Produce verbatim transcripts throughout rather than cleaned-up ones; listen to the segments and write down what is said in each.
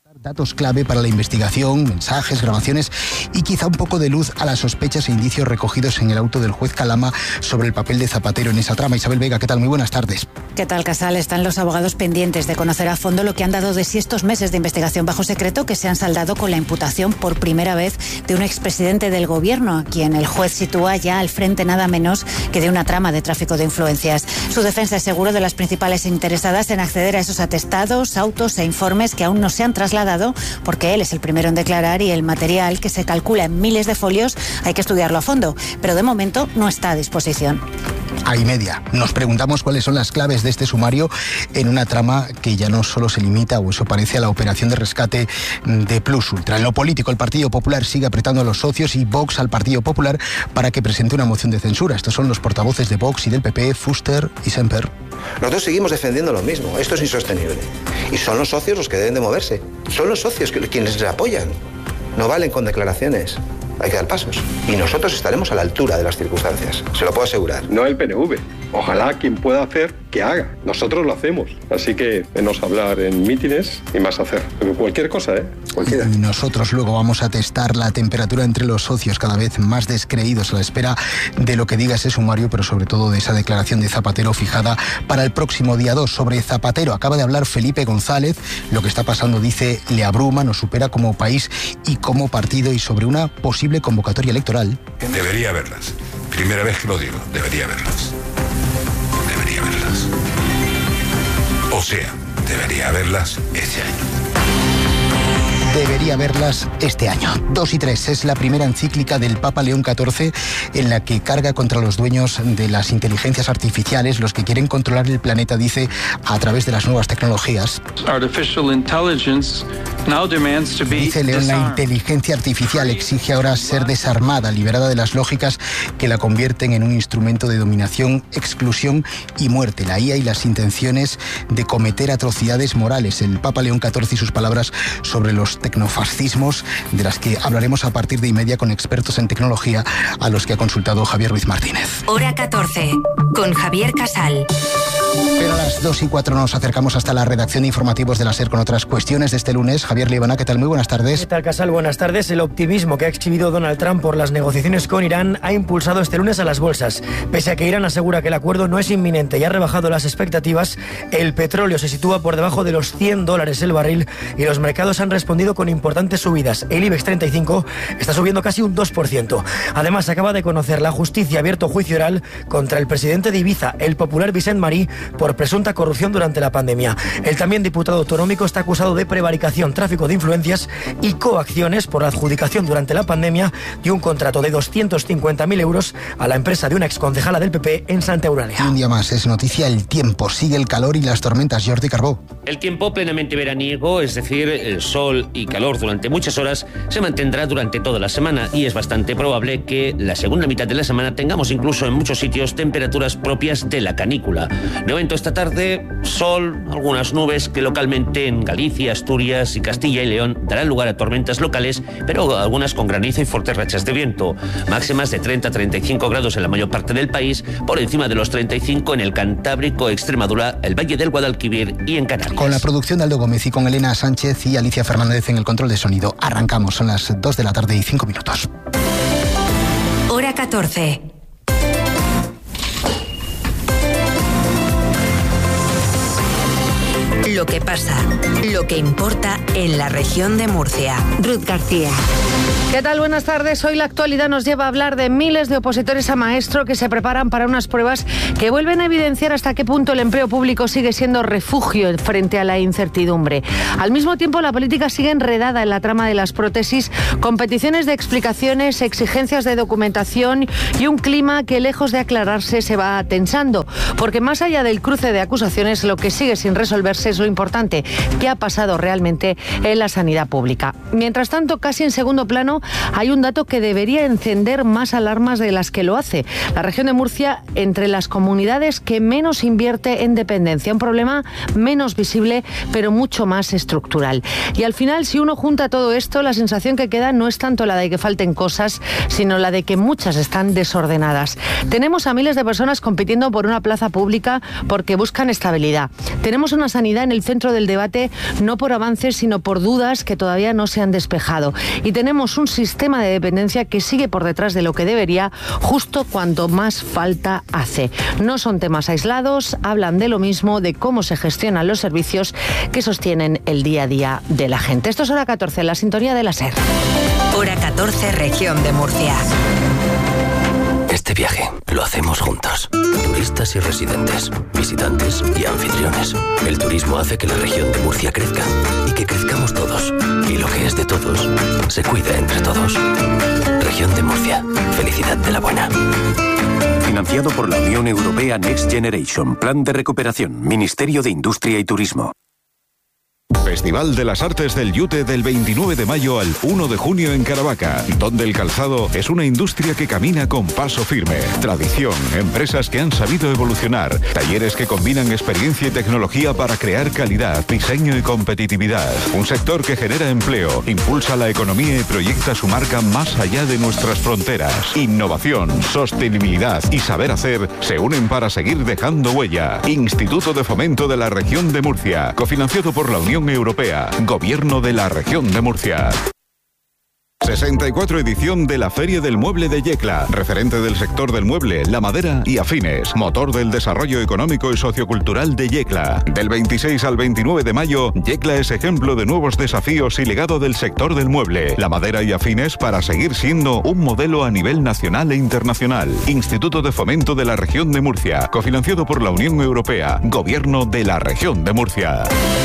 Datos clave para la investigación, mensajes, grabaciones y quizá un poco de luz a las sospechas e indicios recogidos en el auto del juez Calama sobre el papel de Zapatero en esa trama. Isabel Vega, ¿qué tal? Muy buenas tardes. ¿Qué tal, Casal? Están los abogados pendientes de conocer a fondo lo que han dado de sí estos meses de investigación bajo secreto que se han saldado con la imputación por primera vez de un expresidente del gobierno, a quien el juez sitúa ya al frente nada menos que de una trama de tráfico de influencias. Su defensa es seguro de las principales interesadas en acceder a esos atestados, autos e informes que aún no se han trasladado porque él es el primero en declarar y el material, que se calcula en miles de folios, hay que estudiarlo a fondo, pero de momento no está a disposición. A y media. Nos preguntamos cuáles son las claves de este sumario en una trama que ya no solo se limita, o eso parece, a la operación de rescate de Plus Ultra. En lo político, el Partido Popular sigue apretando a los socios y Vox al Partido Popular para que presente una moción de censura. Estos son los portavoces de Vox y del P P, Fuster y Semper. Nosotros seguimos defendiendo lo mismo. Esto es insostenible. Y son los socios los que deben de moverse. Son los socios que, quienes les apoyan. No valen con declaraciones. Hay que dar pasos. Y nosotros estaremos a la altura de las circunstancias. Se lo puedo asegurar. No el P N V. Ojalá quien pueda hacer, que haga. Nosotros lo hacemos. Así que menos hablar en mítines y más hacer. Pero cualquier cosa, ¿eh? Cualquiera. Y nosotros luego vamos a testar la temperatura entre los socios, cada vez más descreídos a la espera de lo que diga ese sumario, pero sobre todo de esa declaración de Zapatero fijada para el próximo día dos. Sobre Zapatero acaba de hablar Felipe González. Lo que está pasando, dice, le abruma, nos supera como país y como partido, y sobre una posible convocatoria electoral. Debería haberlas. Primera vez que lo digo, debería haberlas. Debería haberlas. O sea, debería haberlas este año. Debería verlas este año. Dos y tres es la primera encíclica del Papa León catorce en la que carga contra los dueños de las inteligencias artificiales, los que quieren controlar el planeta, dice, a través de las nuevas tecnologías. Dice León, la inteligencia artificial exige ahora ser desarmada, liberada de las lógicas que la convierten en un instrumento de dominación, exclusión y muerte. La I A y las intenciones de cometer atrocidades morales. El Papa León catorce y sus palabras sobre los tecnofascismos, de las que hablaremos a partir de y media con expertos en tecnología, a los que ha consultado Javier Ruiz Martínez. Hora catorce, con Javier Casal. Pero a las dos y cuatro nos acercamos hasta la redacción de informativos de la SER con otras cuestiones de este lunes. Javier Libana, ¿qué tal? Muy buenas tardes. ¿Qué tal, Casal? Buenas tardes. El optimismo que ha exhibido Donald Trump por las negociaciones con Irán ha impulsado este lunes a las bolsas. Pese a que Irán asegura que el acuerdo no es inminente y ha rebajado las expectativas, el petróleo se sitúa por debajo de los cien dólares el barril y los mercados han respondido con importantes subidas. El IBEX treinta y cinco está subiendo casi un dos por ciento. Además, acaba de conocer la justicia abierto juicio oral contra el presidente de Ibiza, el popular Vicent Marí, por presunta corrupción durante la pandemia. El también diputado autonómico está acusado de prevaricación, tráfico de influencias y coacciones por la adjudicación durante la pandemia de un contrato de doscientos cincuenta mil euros a la empresa de una exconcejala del P P en Santa Eulalia. Un día más es noticia el tiempo. Sigue el calor y las tormentas. Jordi Carbó. El tiempo plenamente veraniego, es decir, el sol y calor durante muchas horas, se mantendrá durante toda la semana y es bastante probable que la segunda mitad de la semana tengamos incluso en muchos sitios temperaturas propias de la canícula. De momento esta tarde, sol, algunas nubes que localmente en Galicia, Asturias y Castilla y León darán lugar a tormentas locales, pero algunas con granizo y fuertes rachas de viento. Máximas de treinta a treinta y cinco grados en la mayor parte del país, por encima de los treinta y cinco en el Cantábrico, Extremadura, el Valle del Guadalquivir y en Canarias. Con la producción de Aldo Gómez y con Elena Sánchez y Alicia Fernández en el control de sonido. Arrancamos, son las dos de la tarde y cinco minutos. Hora catorce. Lo que pasa, lo que importa en la región de Murcia. Ruth García. ¿Qué tal? Buenas tardes. Hoy la actualidad nos lleva a hablar de miles de opositores a maestro que se preparan para unas pruebas que vuelven a evidenciar hasta qué punto el empleo público sigue siendo refugio frente a la incertidumbre. Al mismo tiempo, la política sigue enredada en la trama de las prótesis, con peticiones de explicaciones, exigencias de documentación y un clima que, lejos de aclararse, se va tensando. Porque más allá del cruce de acusaciones, lo que sigue sin resolverse es lo importante, qué ha pasado realmente en la sanidad pública. Mientras tanto, casi en segundo plano, hay un dato que debería encender más alarmas de las que lo hace. La región de Murcia, entre las comunidades que menos invierte en dependencia, un problema menos visible, pero mucho más estructural. Y al final, si uno junta todo esto, la sensación que queda no es tanto la de que falten cosas, sino la de que muchas están desordenadas. Tenemos a miles de personas compitiendo por una plaza pública porque buscan estabilidad. Tenemos una sanidad en el el centro del debate, no por avances, sino por dudas que todavía no se han despejado. Y tenemos un sistema de dependencia que sigue por detrás de lo que debería, justo cuando más falta hace. No son temas aislados, hablan de lo mismo, de cómo se gestionan los servicios que sostienen el día a día de la gente. Esto es Hora catorce, la sintonía de la SER. Hora catorce, región de Murcia. Este viaje lo hacemos juntos. Turistas y residentes, visitantes y anfitriones. El turismo hace que la región de Murcia crezca y que crezcamos todos. Y lo que es de todos, se cuida entre todos. Región de Murcia. Felicidad de la buena. Financiado por la Unión Europea Next Generation. Plan de recuperación. Ministerio de Industria y Turismo. Festival de las Artes del Yute del veintinueve de mayo al uno de junio en Caravaca, donde el calzado es una industria que camina con paso firme. Tradición, empresas que han sabido evolucionar, talleres que combinan experiencia y tecnología para crear calidad, diseño y competitividad. Un sector que genera empleo, impulsa la economía y proyecta su marca más allá de nuestras fronteras. Innovación, sostenibilidad y saber hacer se unen para seguir dejando huella. Instituto de Fomento de la Región de Murcia, cofinanciado por la Unión Europea, Gobierno de la Región de Murcia. sesenta y cuatro edición de la Feria del Mueble de Yecla, referente del sector del mueble, la madera y afines, motor del desarrollo económico y sociocultural de Yecla. Del veintiséis al veintinueve de mayo, Yecla es ejemplo de nuevos desafíos y legado del sector del mueble, la madera y afines para seguir siendo un modelo a nivel nacional e internacional. Instituto de Fomento de la Región de Murcia, cofinanciado por la Unión Europea, Gobierno de la Región de Murcia.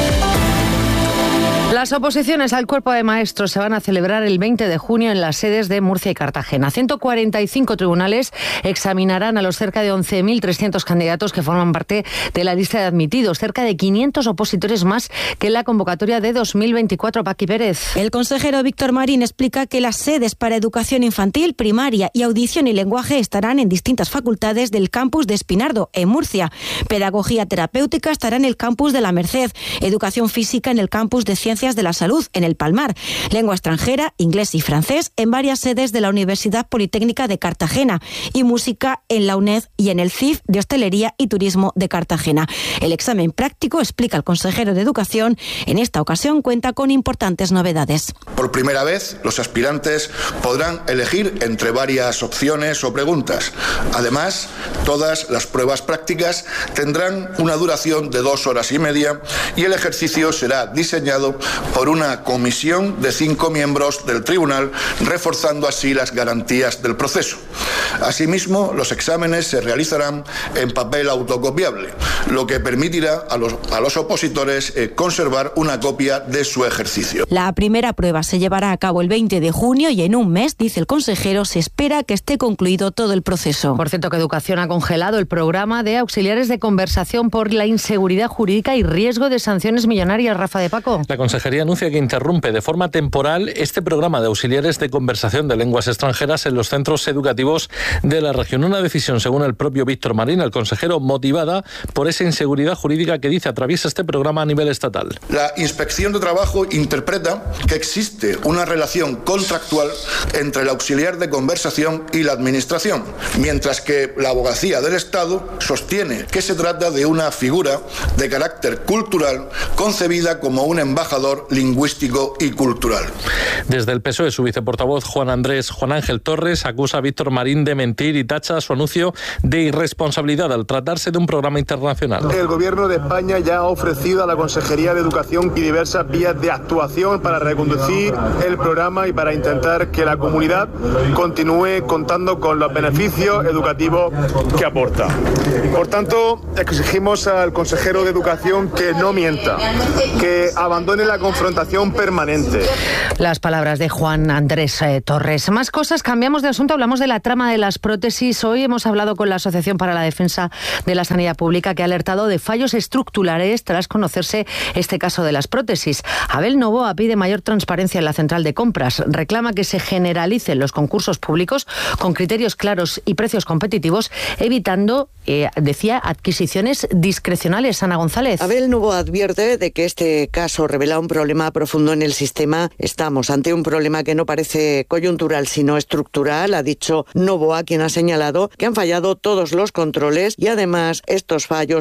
Las oposiciones al cuerpo de maestros se van a celebrar el veinte de junio en las sedes de Murcia y Cartagena. ciento cuarenta y cinco tribunales examinarán a los cerca de once mil trescientos candidatos que forman parte de la lista de admitidos, cerca de quinientos opositores más que en la convocatoria de dos mil veinticuatro. Paqui Pérez. El consejero Víctor Marín explica que las sedes para educación infantil, primaria y audición y lenguaje estarán en distintas facultades del campus de Espinardo, en Murcia. Pedagogía terapéutica estará en el campus de La Merced, educación física en el campus de Ciencias de la Salud en el Palmar, lengua extranjera, inglés y francés en varias sedes de la Universidad Politécnica de Cartagena y música en la UNED y en el C I F de Hostelería y Turismo de Cartagena. El examen práctico, explica el consejero de Educación, en esta ocasión cuenta con importantes novedades. Por primera vez, los aspirantes podrán elegir entre varias opciones o preguntas. Además, todas las pruebas prácticas tendrán una duración de dos horas y media y el ejercicio será diseñado por una comisión de cinco miembros del tribunal, reforzando así las garantías del proceso. Asimismo, los exámenes se realizarán en papel autocopiable, lo que permitirá a los, a los opositores eh, conservar una copia de su ejercicio. La primera prueba se llevará a cabo el veinte de junio y en un mes, dice el consejero, se espera que esté concluido todo el proceso. Por cierto, que Educación ha congelado el programa de auxiliares de conversación por la inseguridad jurídica y riesgo de sanciones millonarias. Rafa de Paco. La Consejería anuncia que interrumpe de forma temporal este programa de auxiliares de conversación de lenguas extranjeras en los centros educativos de la región. Una decisión, según el propio Víctor Marín, el consejero, motivada por esa inseguridad jurídica que dice atraviesa este programa a nivel estatal. La Inspección de Trabajo interpreta que existe una relación contractual entre el auxiliar de conversación y la Administración, mientras que la Abogacía del Estado sostiene que se trata de una figura de carácter cultural concebida como un embajador lingüístico y cultural. Desde el P S O E, su viceportavoz Juan Andrés Juan Ángel Torres acusa a Víctor Marín de mentir y tacha su anuncio de irresponsabilidad al tratarse de un programa internacional. El Gobierno de España ya ha ofrecido a la Consejería de Educación diversas vías de actuación para reconducir el programa y para intentar que la comunidad continúe contando con los beneficios educativos que aporta. Por tanto, exigimos al consejero de Educación que no mienta, que abandone la confrontación permanente. Las palabras de Juan Andrés eh, Torres. Más cosas, cambiamos de asunto, hablamos de la trama de las prótesis. Hoy hemos hablado con la Asociación para la Defensa de la Sanidad Pública, que ha alertado de fallos estructurales tras conocerse este caso de las prótesis. Abel Novoa pide mayor transparencia en la central de compras. Reclama que se generalicen los concursos públicos con criterios claros y precios competitivos, evitando, eh, decía, adquisiciones discrecionales. Ana González. Abel Novoa advierte de que este caso revela un problema profundo en el sistema. Estamos ante un problema que no parece coyuntural, sino estructural, ha dicho Novoa, quien ha señalado que han fallado todos los controles y además estos fallos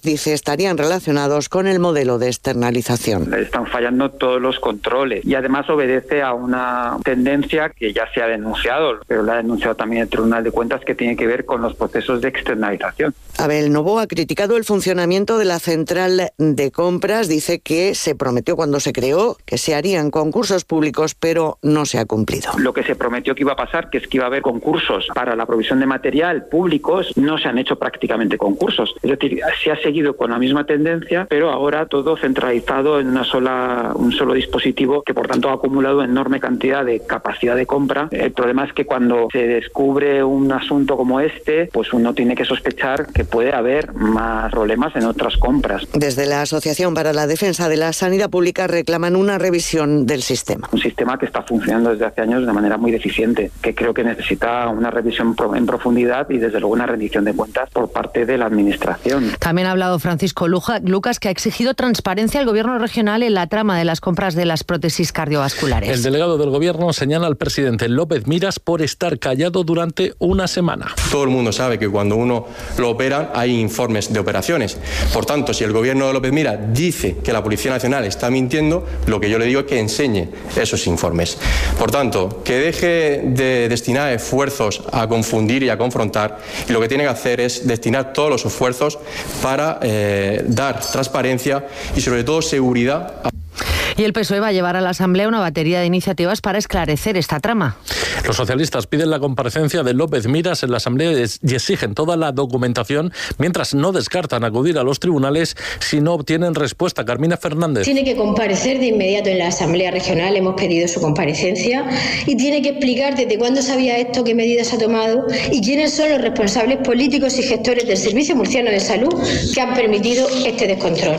dice estarían relacionados con el modelo de externalización. Están fallando todos los controles y además obedece a una tendencia que ya se ha denunciado, pero la ha denunciado también el Tribunal de Cuentas, que tiene que ver con los procesos de externalización. Abel Novoa ha criticado el funcionamiento de la central de compras. Dice que se prometió cuando se creó que se harían concursos públicos, pero no se ha cumplido. Lo que se prometió que iba a pasar, que es que iba a haber concursos para la provisión de material públicos, no se han hecho prácticamente concursos. Es decir, se ha seguido con la misma tendencia, pero ahora todo centralizado en una sola, un solo dispositivo que por tanto ha acumulado enorme cantidad de capacidad de compra. El problema es que cuando se descubre un asunto como este, pues uno tiene que sospechar que puede haber más problemas en otras compras. Desde la Asociación para la Defensa de la Sanidad Pública reclaman una revisión del sistema. Un sistema que está funcionando desde hace años de manera muy deficiente, que creo que necesita una revisión en profundidad y desde luego una rendición de cuentas por parte de la Administración. También ha hablado Francisco Lucas, que ha exigido transparencia al Gobierno regional en la trama de las compras de las prótesis cardiovasculares. El delegado del Gobierno señala al presidente López Miras por estar callado durante una semana. Todo el mundo sabe que cuando uno lo opera hay informes de operaciones. Por tanto, si el Gobierno de López Miras dice que la Policía Nacional está mintiendo, lo que yo le digo es que enseñe esos informes. Por tanto, que deje de destinar esfuerzos a confundir y a confrontar, y lo que tiene que hacer es destinar todos los esfuerzos para eh, dar transparencia y sobre todo seguridad. Y el P S O E va a llevar a la Asamblea una batería de iniciativas para esclarecer esta trama. Los socialistas piden la comparecencia de López Miras en la Asamblea y exigen toda la documentación, mientras no descartan acudir a los tribunales si no obtienen respuesta. Carmina Fernández. Tiene que comparecer de inmediato en la Asamblea Regional, hemos pedido su comparecencia, y tiene que explicar desde cuándo sabía esto, qué medidas ha tomado y quiénes son los responsables políticos y gestores del Servicio Murciano de Salud que han permitido este descontrol.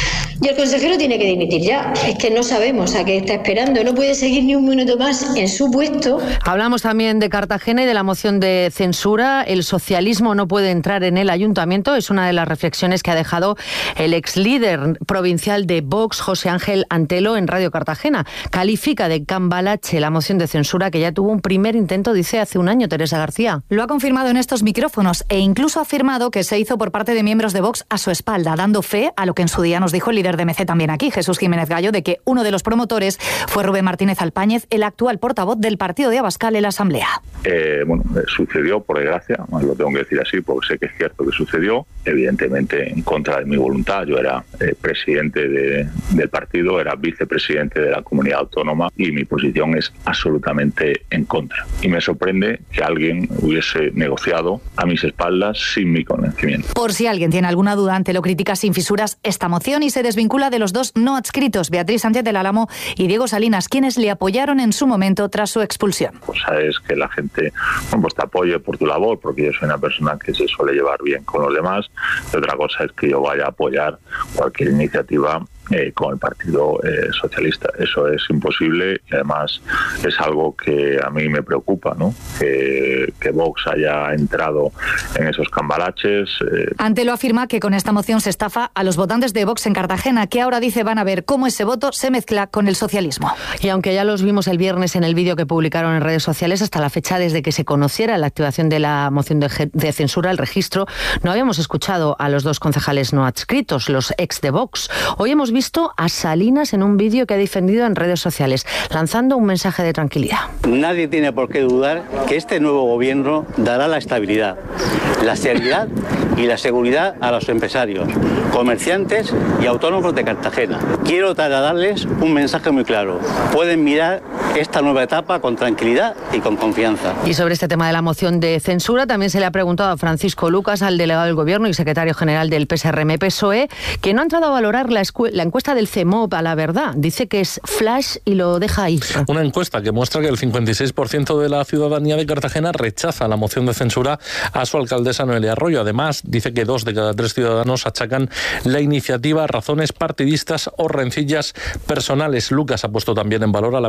Y el consejero tiene que dimitir ya. Es que no sabemos a qué está esperando. No puede seguir ni un minuto más en su puesto. Hablamos también de Cartagena y de la moción de censura. El socialismo no puede entrar en el ayuntamiento. Es una de las reflexiones que ha dejado el ex líder provincial de Vox, José Ángel Antelo, en Radio Cartagena. Califica de cambalache la moción de censura, que ya tuvo un primer intento, dice, hace un año. Teresa García. Lo ha confirmado en estos micrófonos e incluso ha afirmado que se hizo por parte de miembros de Vox a su espalda, dando fe a lo que en su día nos dijo el líder de M C también aquí, Jesús Jiménez Gallo, de que uno de los promotores fue Rubén Martínez Alpáñez, el actual portavoz del partido de Abascal en la Asamblea. Eh, bueno, sucedió, por desgracia, lo tengo que decir así, porque sé que es cierto que sucedió, evidentemente en contra de mi voluntad. Yo era eh, presidente de, del partido, era vicepresidente de la comunidad autónoma y mi posición es absolutamente en contra. Y me sorprende que alguien hubiese negociado a mis espaldas sin mi conocimiento. Por si alguien tiene alguna duda, Antelo critica sin fisuras esta moción y se desvincula de los dos no adscritos, Beatriz Sánchez del Álamo y Diego Salinas, quienes le apoyaron en su momento tras su expulsión. Pues sabes que la gente, bueno, pues te apoye por tu labor, porque yo soy una persona que se suele llevar bien con los demás. Y otra cosa es que yo vaya a apoyar cualquier iniciativa Eh, con el Partido eh, Socialista. Eso es imposible y además es algo que a mí me preocupa, ¿no? Que, que Vox haya entrado en esos cambalaches. Eh. Antelo afirma que con esta moción se estafa a los votantes de Vox en Cartagena, que ahora dice van a ver cómo ese voto se mezcla con el socialismo. Y aunque ya los vimos el viernes en el vídeo que publicaron en redes sociales, hasta la fecha desde que se conociera la activación de la moción de, de censura, el registro, no habíamos escuchado a los dos concejales no adscritos, los ex de Vox. Hoy hemos visto visto a Salinas en un vídeo que ha difundido en redes sociales, lanzando un mensaje de tranquilidad. Nadie tiene por qué dudar que este nuevo gobierno dará la estabilidad, la seriedad y la seguridad a los empresarios, comerciantes y autónomos de Cartagena. Quiero trasladarles un mensaje muy claro. Pueden mirar esta nueva etapa con tranquilidad y con confianza. Y sobre este tema de la moción de censura también se le ha preguntado a Francisco Lucas, al delegado del Gobierno y secretario general del P S R M P S O E, que no ha entrado a valorar la, la encuesta del CEMOP a la verdad. Dice que es flash y lo deja ahí. Una encuesta que muestra que el cincuenta y seis por ciento de la ciudadanía de Cartagena rechaza la moción de censura a su alcaldesa Noelia Arroyo. Además, dice que dos de cada tres ciudadanos achacan la iniciativa a razones partidistas o rencillas personales. Lucas ha puesto también en valor a la militancia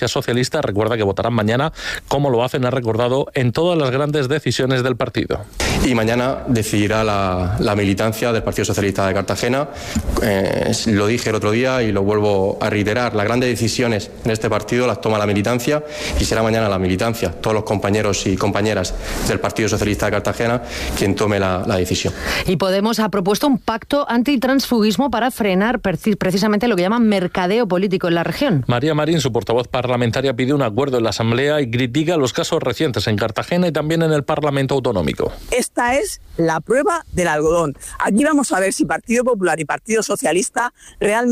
Socialista. Recuerda que votarán mañana, como lo hacen, ha recordado, en todas las grandes decisiones del partido. Y mañana decidirá la, la militancia del Partido Socialista de Cartagena. Eh, lo dije el otro día y lo vuelvo a reiterar. Las grandes decisiones en este partido las toma la militancia y será mañana la militancia, todos los compañeros y compañeras del Partido Socialista de Cartagena, quien tome la, la decisión. Y Podemos ha propuesto un pacto antitransfugismo para frenar precisamente lo que llaman mercadeo político en la región. María Marín, su portavoz parlamentaria, pide un acuerdo en la Asamblea y critica los casos recientes en Cartagena y también en el Parlamento Autonómico. Esta es la prueba del algodón. Aquí vamos a ver si Partido Popular y Partido Socialista realmente